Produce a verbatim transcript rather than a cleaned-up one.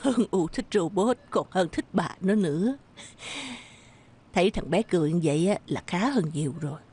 Hơn U thích robot còn hơn thích bà nó nữa. Thấy thằng bé cười như vậy á là khá hơn nhiều rồi.